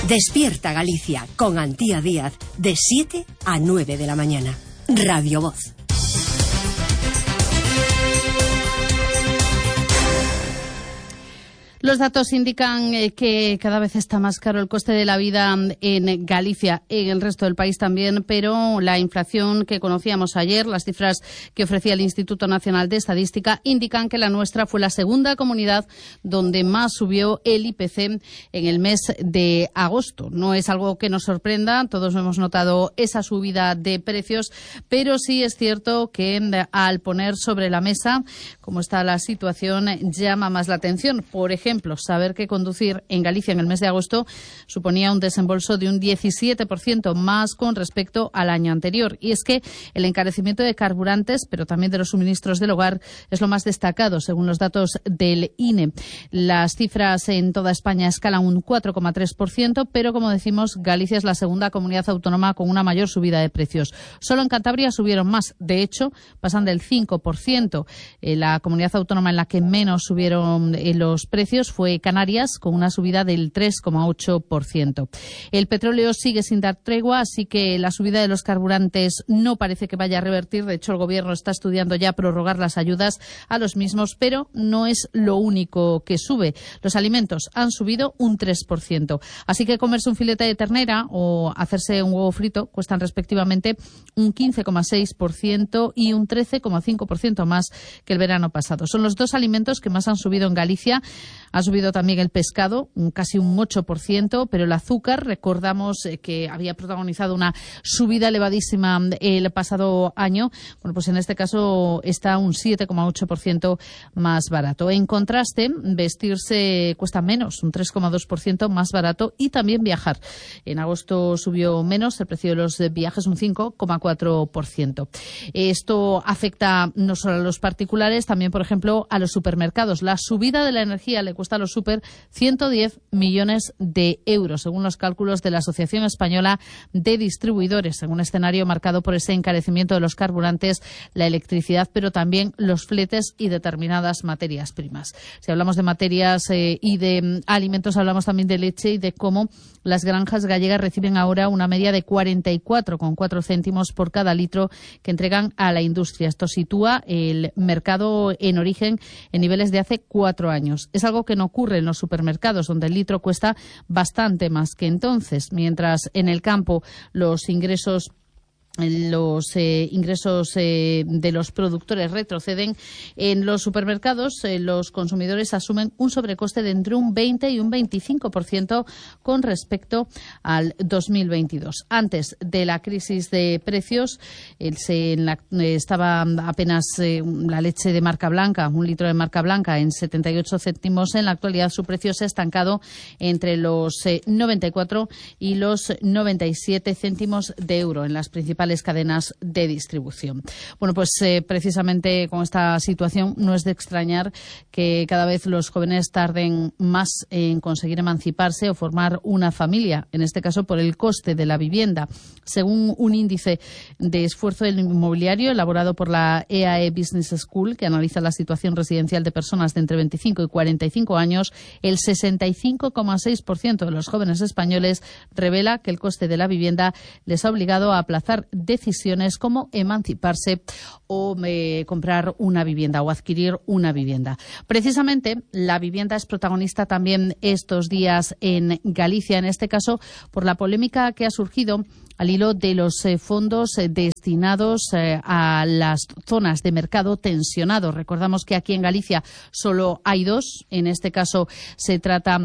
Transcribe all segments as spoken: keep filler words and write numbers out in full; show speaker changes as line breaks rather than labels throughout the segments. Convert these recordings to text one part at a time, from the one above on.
Despierta Galicia con Antía Díaz de siete a nueve de la mañana. Radio Voz.
Los datos indican eh, que cada vez está más caro el coste de la vida en Galicia, en el resto del país también, pero la inflación que conocíamos ayer, las cifras que ofrecía el Instituto Nacional de Estadística, indican que la nuestra fue la segunda comunidad donde más subió el I P C en el mes de agosto. No es algo que nos sorprenda, todos hemos notado esa subida de precios, pero sí es cierto que al poner sobre la mesa cómo está la situación llama más la atención. Por ejemplo, saber que conducir en Galicia en el mes de agosto suponía un desembolso de un diecisiete por ciento más con respecto al año anterior. Y es que el encarecimiento de carburantes, pero también de los suministros del hogar, es lo más destacado, según los datos del I N E. Las cifras en toda España escalan un cuatro coma tres por ciento, pero como decimos, Galicia es la segunda comunidad autónoma con una mayor subida de precios. Solo en Cantabria subieron más. De hecho, pasan del cinco por ciento. Eh, la comunidad autónoma en la que menos subieron eh, los precios fue Canarias, con una subida del tres coma ocho por ciento. El petróleo sigue sin dar tregua, así que la subida de los carburantes no parece que vaya a revertir. De hecho, el Gobierno está estudiando ya prorrogar las ayudas a los mismos, pero no es lo único que sube. Los alimentos han subido un tres por ciento. Así que comerse un filete de ternera o hacerse un huevo frito cuestan respectivamente un quince coma seis por ciento y un trece coma cinco por ciento más que el verano pasado. Son los dos alimentos que más han subido en Galicia. Ha subido también el pescado, un, casi un ocho por ciento, pero el azúcar, recordamos eh, que había protagonizado una subida elevadísima el pasado año. Bueno, pues en este caso está un siete coma ocho por ciento más barato. En contraste, vestirse cuesta menos, un tres coma dos por ciento más barato, y también viajar. En agosto subió menos el precio de los viajes, un cinco coma cuatro por ciento. Esto afecta no solo a los particulares, también, por ejemplo, a los supermercados. La subida de la energía le cuesta a los super ciento diez millones de euros, según los cálculos de la Asociación Española de Distribuidores, en un escenario marcado por ese encarecimiento de los carburantes, la electricidad, pero también los fletes y determinadas materias primas. Si hablamos de materias eh, y de alimentos, hablamos también de leche y de cómo las granjas gallegas reciben ahora una media de cuarenta y cuatro coma cuatro céntimos por cada litro que entregan a la industria. Esto sitúa el mercado en origen en niveles de hace cuatro años. Es algo que no ocurre en los supermercados, donde el litro cuesta bastante más que entonces, mientras en el campo los ingresos Los eh, ingresos eh, de los productores retroceden. En los supermercados, eh, los consumidores asumen un sobrecoste de entre un veinte y un veinticinco por ciento con respecto al dos mil veintidós. Antes de la crisis de precios, el, se, en la, eh, estaba apenas eh, la leche de marca blanca, un litro de marca blanca, en setenta y ocho céntimos. En la actualidad, su precio se ha estancado entre los eh, noventa y cuatro y los noventa y siete céntimos de euro en las principales cadenas de distribución. Bueno, pues eh, precisamente con esta situación no es de extrañar que cada vez los jóvenes tarden más en conseguir emanciparse o formar una familia, en este caso por el coste de la vivienda. Según un índice de esfuerzo del inmobiliario elaborado por la E A E Business School, que analiza la situación residencial de personas de entre veinticinco y cuarenta y cinco años, el sesenta y cinco coma seis por ciento de los jóvenes españoles revela que el coste de la vivienda les ha obligado a aplazar decisiones como emanciparse o eh, comprar una vivienda o adquirir una vivienda. Precisamente, la vivienda es protagonista también estos días en Galicia, en este caso por la polémica que ha surgido al hilo de los eh, fondos eh, destinados eh, a las zonas de mercado tensionado. Recordamos que aquí en Galicia solo hay dos. En este caso se trata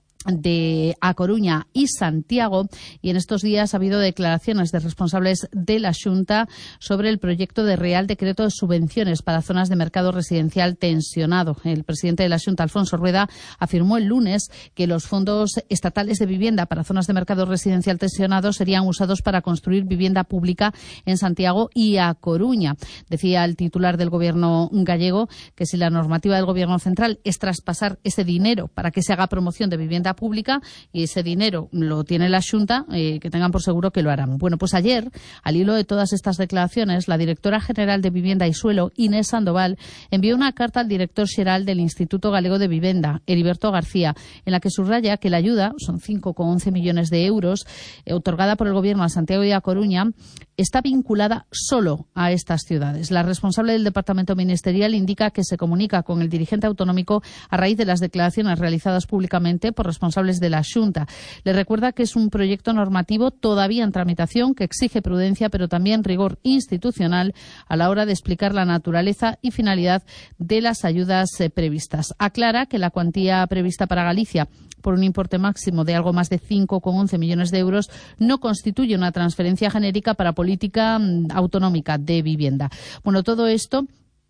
de A Coruña y Santiago, y en estos días ha habido declaraciones de responsables de la Xunta sobre el proyecto de Real Decreto de Subvenciones para zonas de mercado residencial tensionado. El presidente de la Xunta, Alfonso Rueda, afirmó el lunes que los fondos estatales de vivienda para zonas de mercado residencial tensionado serían usados para construir vivienda pública en Santiago y A Coruña. Decía el titular del Gobierno gallego que si la normativa del Gobierno central es traspasar ese dinero para que se haga promoción de vivienda vivienda pública y ese dinero lo tiene la Xunta, eh, que tengan por seguro que lo harán. Bueno, pues ayer, al hilo de todas estas declaraciones, la directora general de Vivienda y Suelo, Inés Sandoval, envió una carta al director xeral del Instituto Galego de Vivenda, Heriberto García, en la que subraya que la ayuda, son cinco coma once millones de euros, eh, otorgada por el Gobierno a Santiago y a Coruña, está vinculada solo a estas ciudades. La responsable del departamento ministerial indica que se comunica con el dirigente autonómico a raíz de las declaraciones realizadas públicamente por responsables de la Xunta. Le recuerda que es un proyecto normativo todavía en tramitación que exige prudencia, pero también rigor institucional a la hora de explicar la naturaleza y finalidad de las ayudas eh, previstas. Aclara que la cuantía prevista para Galicia, por un importe máximo de algo más de cinco coma once millones de euros, no constituye una transferencia genérica para política mm, autonómica de vivienda. Bueno, todo esto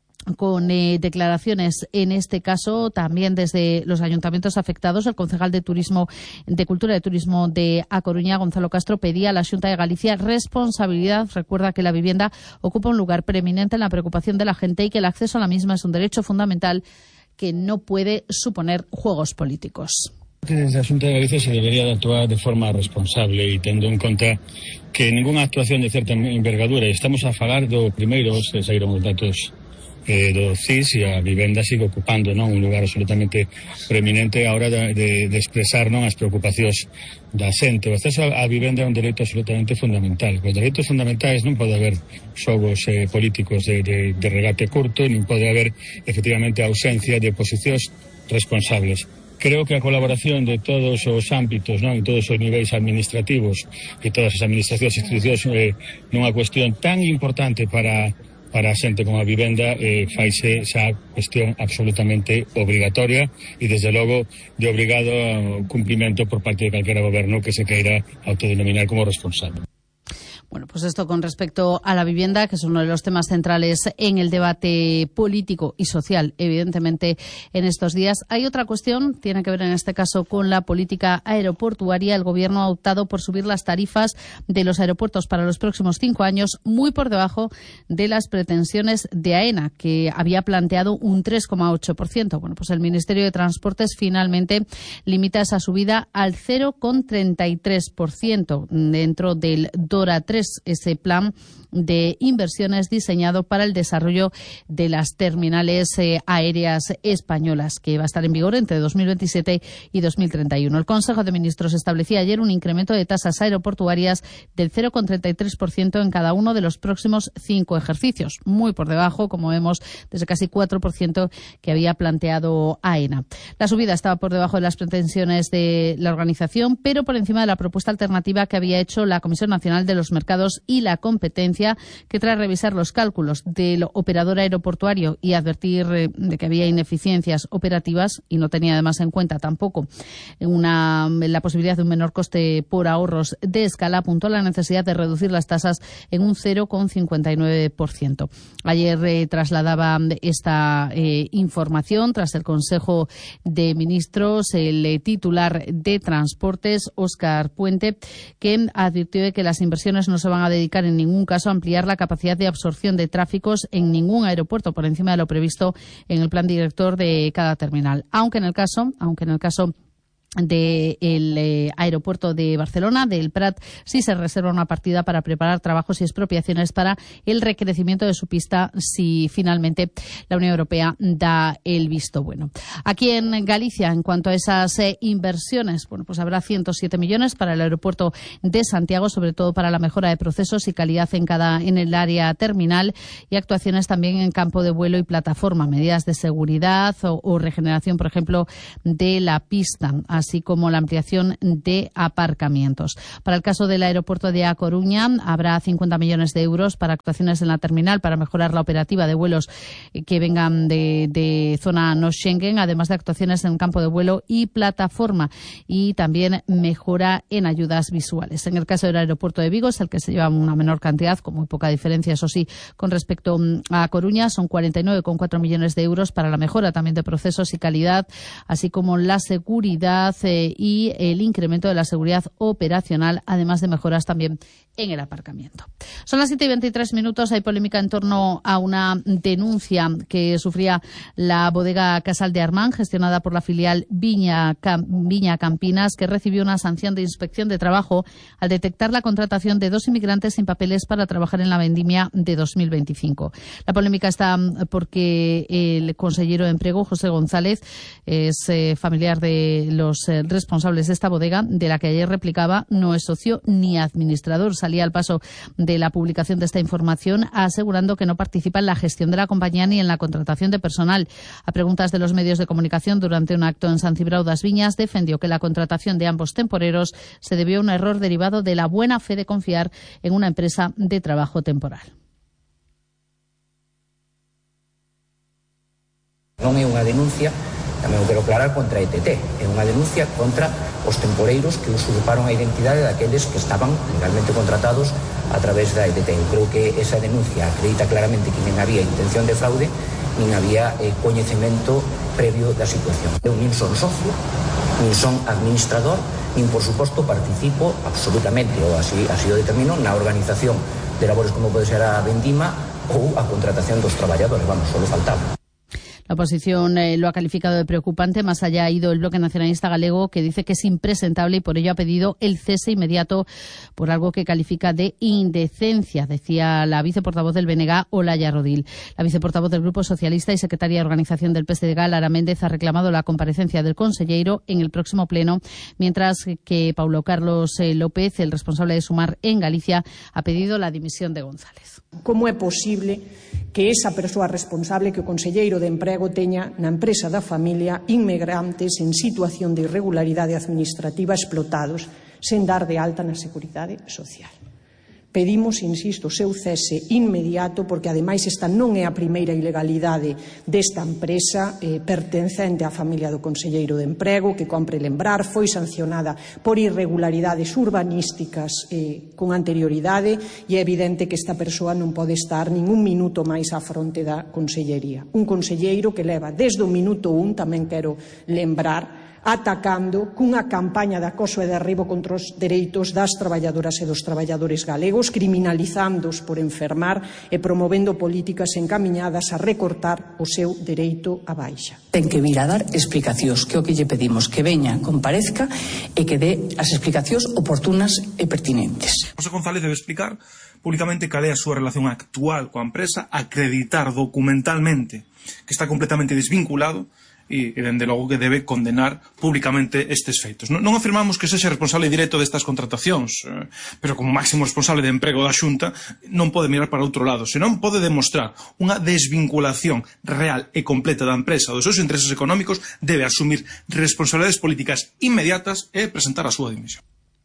con eh, declaraciones, en este caso, también desde los ayuntamientos afectados. El concejal de Turismo, de Cultura y Turismo de A Coruña, Gonzalo Castro, pedía a la Xunta de Galicia responsabilidad. Recuerda que la vivienda ocupa un lugar preeminente en la preocupación de la gente y que el acceso a la misma es un derecho fundamental que no puede suponer juegos políticos.
Desde a Xunta de Galicia se debería de actuar de forma responsable e tendo en conta que ninguna actuación de certa envergadura, estamos a falar do primeiro, se saíron os datos eh, do C I S, e a vivenda sigue ocupando, non, un lugar absolutamente preeminente a hora de, de, de expresar, non, as preocupacións da xente. O acceso a vivenda é un dereito absolutamente fundamental. Os dereitos fundamentais non pode haber xogos eh, políticos de, de, de regate curto, nin pode haber efectivamente ausencia de posicións responsables. Creo que a colaboración de todos os ámbitos, non, en todos os niveis administrativos e todas as administracións e institucións eh, nunha cuestión tan importante para para a xente como a vivenda, eh, faise xa cuestión absolutamente obrigatoria e, desde logo, de obrigado cumprimento por parte de calquera goberno que se queira autodenominar como responsable.
Bueno, pues esto con respecto a la vivienda, que es uno de los temas centrales en el debate político y social, evidentemente, en estos días. Hay otra cuestión, tiene que ver en este caso con la política aeroportuaria. El Gobierno ha optado por subir las tarifas de los aeropuertos para los próximos cinco años, muy por debajo de las pretensiones de AENA, que había planteado un tres coma ocho por ciento. Bueno, pues el Ministerio de Transportes finalmente limita esa subida al cero coma treinta y tres por ciento dentro del DORA tres, ese plan de inversiones diseñado para el desarrollo de las terminales eh, aéreas españolas, que va a estar en vigor entre dos mil veintisiete y dos mil treinta y uno. El Consejo de Ministros establecía ayer un incremento de tasas aeroportuarias del cero coma treinta y tres por ciento en cada uno de los próximos cinco ejercicios, muy por debajo, como vemos, desde casi cuatro por ciento que había planteado AENA. La subida estaba por debajo de las pretensiones de la organización, pero por encima de la propuesta alternativa que había hecho la Comisión Nacional de los Mercados y la Competencia, que tras revisar los cálculos del operador aeroportuario y advertir eh, de que había ineficiencias operativas, y no tenía además en cuenta tampoco una, la posibilidad de un menor coste por ahorros de escala, apuntó a la necesidad de reducir las tasas en un cero coma cincuenta y nueve por ciento. Ayer eh, trasladaba esta eh, información tras el Consejo de Ministros el eh, titular de Transportes, Óscar Puente, que advirtió de que las inversiones no se van a dedicar en ningún caso a ampliar la capacidad de absorción de tráficos en ningún aeropuerto por encima de lo previsto en el plan director de cada terminal. Aunque en el caso, aunque en el caso del eh, aeropuerto de Barcelona, del Prat, sí se reserva una partida para preparar trabajos y expropiaciones para el recrecimiento de su pista si finalmente la Unión Europea da el visto bueno. Aquí en Galicia, en cuanto a esas eh, inversiones, bueno, pues habrá ciento siete millones para el aeropuerto de Santiago, sobre todo para la mejora de procesos y calidad en cada en el área terminal, y actuaciones también en campo de vuelo y plataforma, medidas de seguridad o, o regeneración, por ejemplo, de la pista, así como la ampliación de aparcamientos. Para el caso del aeropuerto de A Coruña, habrá cincuenta millones de euros para actuaciones en la terminal para mejorar la operativa de vuelos que vengan de, de zona no Schengen, además de actuaciones en campo de vuelo y plataforma, y también mejora en ayudas visuales. En el caso del aeropuerto de Vigo, es el que se lleva una menor cantidad, con muy poca diferencia, eso sí, con respecto a Coruña, son cuarenta y nueve coma cuatro millones de euros para la mejora también de procesos y calidad, así como la seguridad seguridad eh, y el incremento de la seguridad operacional, además de mejoras también en el aparcamiento. Son las siete y veintitrés minutos. Hay polémica en torno a una denuncia que sufría la bodega Casal de Armán, gestionada por la filial Viña, Cam, Viña Campinas, que recibió una sanción de inspección de trabajo al detectar la contratación de dos inmigrantes sin papeles para trabajar en la vendimia de dos mil veinticinco. La polémica está porque el consellero de Empleo, José González, es eh, familiar de los eh, responsables de esta bodega, de la que ayer replicaba no es socio ni administrador. Salía al paso de la publicación de esta información asegurando que no participa en la gestión de la compañía ni en la contratación de personal. A preguntas de los medios de comunicación durante un acto en San Cibrao das Viñas, defendió que la contratación de ambos temporeros se debió a un error derivado de la buena fe de confiar en una empresa de trabajo temporal.
Non é unha denuncia, tamén o quero aclarar, contra a E T T. É unha denuncia contra os temporeiros que usurparon a identidade daqueles que estaban legalmente contratados a través da E T T. Eu creo que esa denuncia acredita claramente que nin había intención de fraude, nin había eh, coñecemento previo da situación. Eu nin son socio, nin son administrador, nin, por suposto, participo absolutamente, ou así, así o determino, na organización de labores como pode ser a vendima ou a contratación dos traballadores. Vamos, solo faltaba.
La oposición eh, lo ha calificado de preocupante. Más allá ha ido el Bloque Nacionalista Galego, que dice que es impresentable y por ello ha pedido el cese inmediato por algo que califica de indecencia, decía la viceportavoz del B N G, Olaya Rodil. La viceportavoz del Grupo Socialista y secretaria de Organización del P S D G, Lara Méndez, ha reclamado la comparecencia del conselleiro en el próximo pleno, mientras que Paulo Carlos eh, López, el responsable de Sumar en Galicia, ha pedido la dimisión de González.
Como é posible que esa persoa responsable, que o conselleiro de Emprego, teña na empresa da familia inmigrantes en situación de irregularidade administrativa explotados sen dar de alta na Seguridade Social? Pedimos, insisto, o seu cese inmediato, porque ademais esta non é a primeira ilegalidade desta empresa eh, pertencente á familia do conselleiro de Emprego, que, compre lembrar, foi sancionada por irregularidades urbanísticas eh, con anterioridade, e é evidente que esta persoa non pode estar nin un minuto máis á fronte da consellería. Un conselleiro que leva desde o minuto un, tamén quero lembrar, atacando cunha campaña de acoso e de derribo contra os dereitos das traballadoras e dos traballadores galegos, criminalizándoos por enfermar e promovendo políticas encamiñadas a recortar o seu dereito á baixa.
Ten que vir a dar explicacións, que o que lle pedimos, que veña, comparezca e que dé as explicacións oportunas e pertinentes.
José González debe explicar públicamente cal é a súa relación actual coa empresa, acreditar documentalmente que está completamente desvinculado e, dende logo, que debe condenar públicamente estes feitos. Non, non afirmamos que sexa responsable directo destas contratacións, eh, pero como máximo responsable de emprego da Xunta non pode mirar para outro lado, senón pode demostrar unha desvinculación real e completa da empresa dos seus intereses económicos, debe asumir responsabilidades políticas inmediatas e presentar a súa dimisión.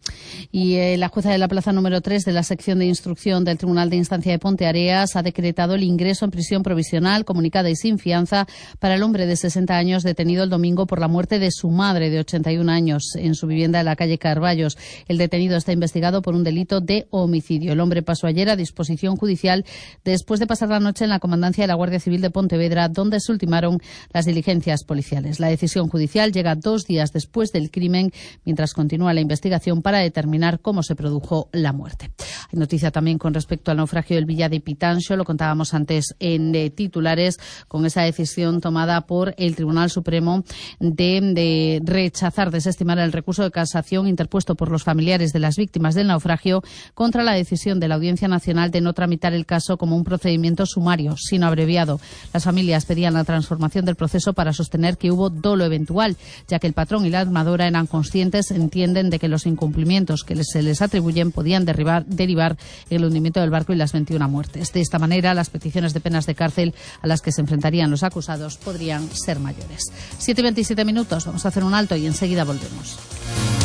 Y eh, la jueza de la plaza número tres de la sección de instrucción del Tribunal de Instancia de Ponteareas ha decretado el ingreso en prisión provisional, comunicada y sin fianza para el hombre de sesenta años detenido el domingo por la muerte de su madre de ochenta y un años en su vivienda en la calle Carballos. El detenido está investigado por un delito de homicidio. El hombre pasó ayer a disposición judicial después de pasar la noche en la comandancia de la Guardia Civil de Pontevedra, donde se ultimaron las diligencias policiales. La decisión judicial llega dos días después del crimen, mientras continúa la investigación para determinar cómo se produjo la muerte. Hay noticia también con respecto al naufragio del Villa de Pitanxo, lo contábamos antes en eh, titulares, con esa decisión tomada por el Tribunal Supremo de, de rechazar, desestimar el recurso de casación interpuesto por los familiares de las víctimas del naufragio contra la decisión de la Audiencia Nacional de no tramitar el caso como un procedimiento sumario, sino abreviado. Las familias pedían la transformación del proceso para sostener que hubo dolo eventual, ya que el patrón y la armadora eran conscientes, entienden, de que los incumplimientos que se les atribuyen podían derivar, derivar en el hundimiento del barco y las veintiuna muertes. De esta manera, las peticiones de penas de cárcel a las que se enfrentarían los acusados podrían ser mayores. siete y veintisiete minutos, vamos a hacer un alto y enseguida volvemos.